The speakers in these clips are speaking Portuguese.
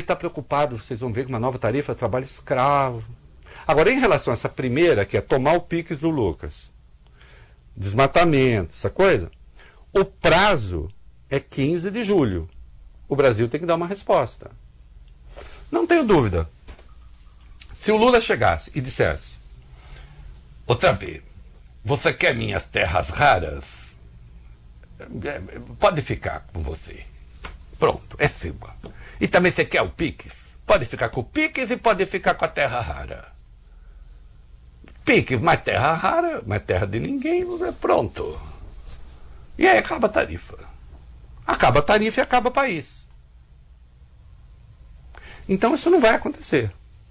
está preocupado, vocês vão ver, com uma nova tarifa de trabalho escravo. Agora, em relação a essa primeira, que é tomar o Pix do Lucas, desmatamento, essa coisa, o prazo é 15 de julho. O Brasil tem que dar uma resposta. Não tenho dúvida. Se o Lula chegasse e dissesse: ô Trump, você quer minhas terras raras? Pode ficar com você. Pronto, é sua. E também você quer o Pix? Pode ficar com o Pix e pode ficar com a terra rara. Pix, mais terra rara, mais terra de ninguém, pronto. E aí acaba a tarifa. Acaba a tarifa e acaba o país. Então isso não vai acontecer.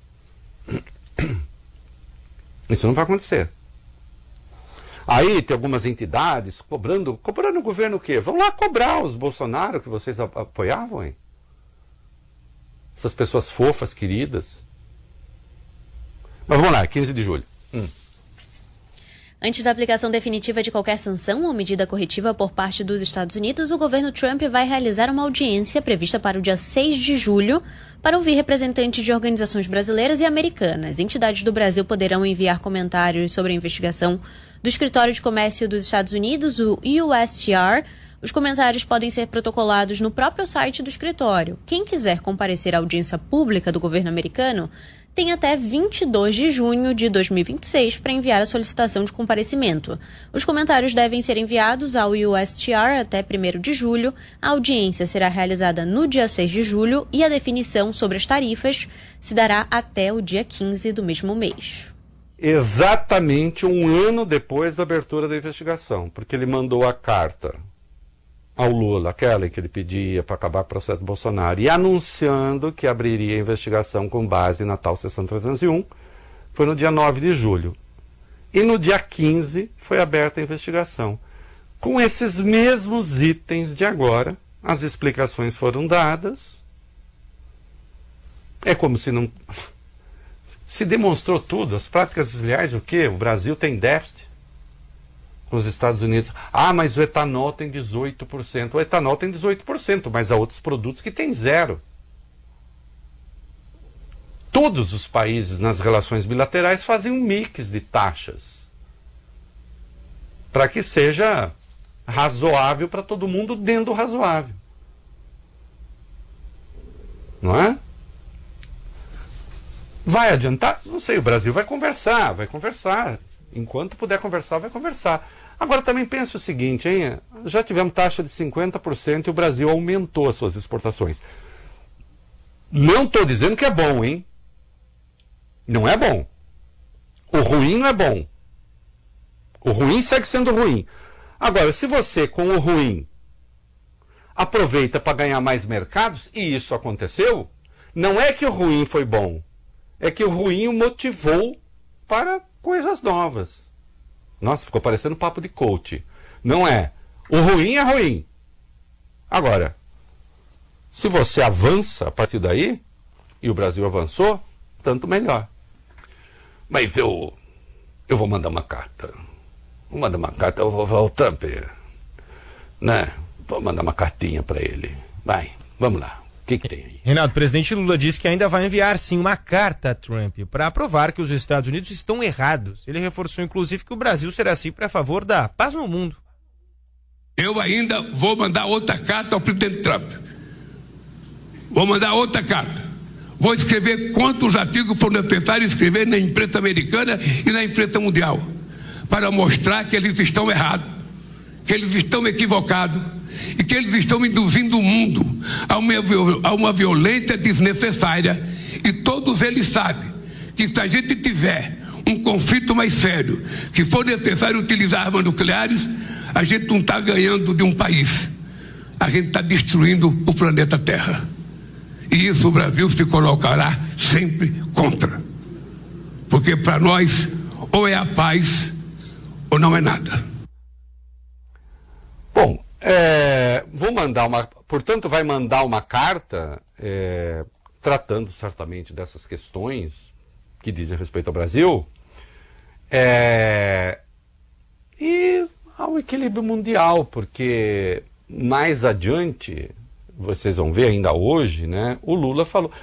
Isso não vai acontecer. Aí tem algumas entidades cobrando o governo o quê? Vão lá cobrar os Bolsonaro que vocês apoiavam, hein? Essas pessoas fofas, queridas. Mas vamos lá, 15 de julho. Antes da aplicação definitiva de qualquer sanção ou medida corretiva por parte dos Estados Unidos, o governo Trump vai realizar uma audiência prevista para o dia 6 de julho para ouvir representantes de organizações brasileiras e americanas. Entidades do Brasil poderão enviar comentários sobre a investigação do Escritório de Comércio dos Estados Unidos, o USTR. Os comentários podem ser protocolados no próprio site do escritório. Quem quiser comparecer à audiência pública do governo americano tem até 22 de junho de 2026 para enviar a solicitação de comparecimento. Os comentários devem ser enviados ao USTR até 1º de julho. A audiência será realizada no dia 6 de julho e a definição sobre as tarifas se dará até o dia 15 do mesmo mês. Exatamente um ano depois da abertura da investigação, porque ele mandou a carta ao Lula, aquela em que ele pedia para acabar o processo do Bolsonaro, e anunciando que abriria a investigação com base na tal sessão 301, foi no dia 9 de julho. E no dia 15 foi aberta a investigação. Com esses mesmos itens de agora, as explicações foram dadas. É como se não... Se demonstrou tudo, as práticas desleais, o quê? O Brasil tem déficit com os Estados Unidos. Ah, mas o etanol tem 18%. O etanol tem 18%, mas há outros produtos que tem 0%. Todos os países nas relações bilaterais fazem um mix de taxas para que seja razoável para todo mundo dentro do razoável. Não é? Vai adiantar? Não sei, o Brasil vai conversar. Enquanto puder conversar, vai conversar. Agora também pensa o seguinte, hein? Já tivemos taxa de 50% e o Brasil aumentou as suas exportações. Não estou dizendo que é bom, hein? Não é bom. O ruim não é bom. O ruim segue sendo ruim. Agora, se você, com o ruim, aproveita para ganhar mais mercados, e isso aconteceu, não é que o ruim foi bom. É que o ruim o motivou para coisas novas. Nossa, ficou parecendo papo de coach. Não é. O ruim é ruim. Agora, se você avança a partir daí, e o Brasil avançou, tanto melhor. Mas eu vou mandar uma carta. Vou mandar uma carta ao Trump. Né? Vou mandar uma cartinha para ele. Vai, vamos lá. O que tem aí? Renato, o presidente Lula disse que ainda vai enviar, sim, uma carta a Trump para provar que os Estados Unidos estão errados. Ele reforçou, inclusive, que o Brasil será sempre a favor da paz no mundo. Eu ainda vou mandar outra carta ao presidente Trump. Vou mandar outra carta. Vou escrever quantos artigos for necessário escrever na imprensa americana e na imprensa mundial, para mostrar que eles estão errados, que eles estão equivocados, e que eles estão induzindo o mundo a uma violência desnecessária, e todos eles sabem que se a gente tiver um conflito mais sério, que for necessário utilizar armas nucleares, a gente não está ganhando de um país, a gente está destruindo o planeta Terra, e isso o Brasil se colocará sempre contra, porque para nós ou é a paz ou não é nada. Bom, portanto, vai mandar uma carta tratando certamente dessas questões que dizem respeito ao Brasil e ao equilíbrio mundial, porque mais adiante, vocês vão ver ainda hoje, né, o Lula falou.